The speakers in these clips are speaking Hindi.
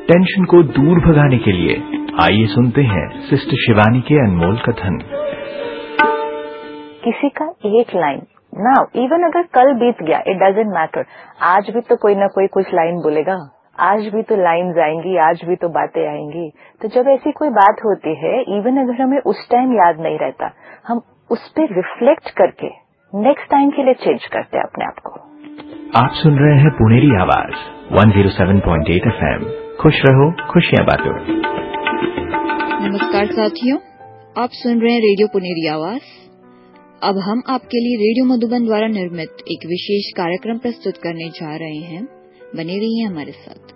टेंशन को दूर भगाने के लिए आइए सुनते हैं सिस्टर शिवानी के अनमोल कथन। किसी का एक लाइन ना, इवन अगर कल बीत गया, इट डजंट मैटर, आज भी तो कोई ना कोई कुछ लाइन बोलेगा, आज भी तो लाइन्स आएंगी, आज भी तो बातें आएंगी। तो जब ऐसी कोई बात होती है, इवन अगर हमें उस टाइम याद नहीं रहता, हम उस पर रिफ्लेक्ट करके नेक्स्ट टाइम के लिए चेंज करते हैं अपने आप को। आप सुन रहे हैं पुनेरी आवाज 107.8 FM। खुश रहो, खुशियां बांटो। नमस्कार साथियों, आप सुन रहे हैं रेडियो पुनेरी आवाज। अब हम आपके लिए रेडियो मधुबन द्वारा निर्मित एक विशेष कार्यक्रम प्रस्तुत करने जा रहे हैं। बने रहिए हमारे साथ।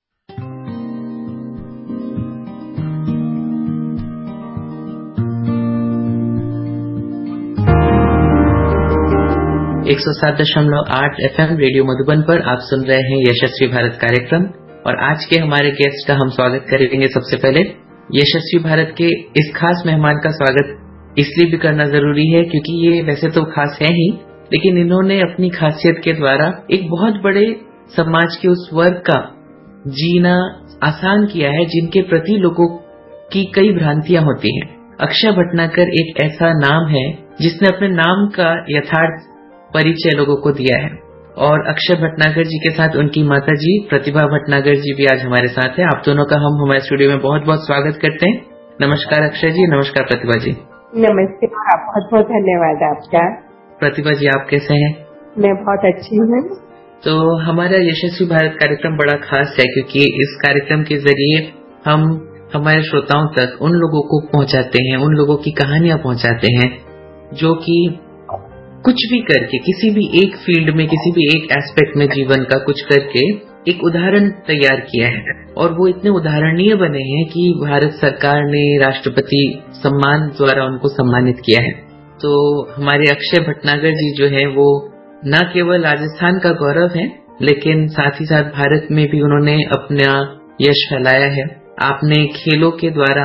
एक 107.8 FM रेडियो मधुबन पर आप सुन रहे हैं यशस्वी भारत कार्यक्रम। और आज के हमारे गेस्ट का हम स्वागत करेंगे। सबसे पहले यशस्वी भारत के इस खास मेहमान का स्वागत इसलिए भी करना जरूरी है क्योंकि ये वैसे तो खास है ही, लेकिन इन्होंने अपनी खासियत के द्वारा एक बहुत बड़े समाज के उस वर्ग का जीना आसान किया है जिनके प्रति लोगों की कई भ्रांतियां होती हैं। अक्षय भटनागर एक ऐसा नाम है जिसने अपने नाम का यथार्थ परिचय लोगों को दिया है। और अक्षय भटनागर जी के साथ उनकी माता जी प्रतिभा भटनागर जी भी आज हमारे साथ हैं। आप दोनों का हम हमारे स्टूडियो में बहुत बहुत स्वागत करते हैं। नमस्कार अक्षय जी, नमस्कार प्रतिभा जी। नमस्ते, बहुत बहुत धन्यवाद आपका। प्रतिभा जी, आप कैसे हैं? मैं बहुत अच्छी हूँ। तो हमारा यशस्वी भारत कार्यक्रम बड़ा खास है क्योंकि इस कार्यक्रम के जरिए हम हमारे श्रोताओं तक उन लोगों को पहुंचाते हैं, उन लोगों की कहानियां पहुंचाते हैं जो कि कुछ भी करके, किसी भी एक फील्ड में, किसी भी एक एस्पेक्ट में जीवन का कुछ करके एक उदाहरण तैयार किया है। और वो इतने उदाहरणीय बने हैं कि भारत सरकार ने राष्ट्रपति सम्मान द्वारा उनको सम्मानित किया है। तो हमारे अक्षय भटनागर जी जो है वो न केवल राजस्थान का गौरव है, लेकिन साथ ही साथ भारत में भी उन्होंने अपना यश फैलाया है। आपने खेलों के द्वारा